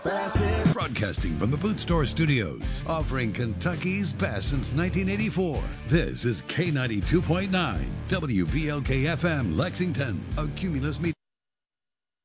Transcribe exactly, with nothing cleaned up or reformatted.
Broadcasting from the Boot Store Studios, offering Kentucky's best since nineteen eighty-four. This is K ninety-two point nine, W V L K F M, Lexington, a Cumulus Media.